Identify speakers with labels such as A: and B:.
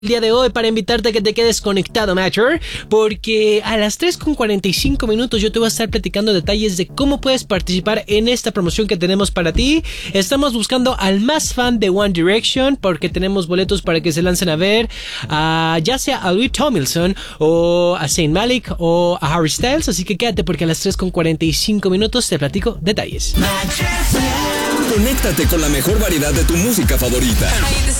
A: el día de hoy para invitarte a que te quedes conectado, Matcher, porque a las 3:45 yo te voy a estar platicando detalles de cómo puedes participar en esta promoción que tenemos para ti. Estamos buscando al más fan de One Direction porque tenemos boletos para que se lancen a ver ya sea a Louis Tomlinson o a Zayn Malik o a Harry Styles, así que quédate porque a las 3:45 te platico detalles.
B: Conéctate con la mejor variedad de tu música favorita.
C: Hi, this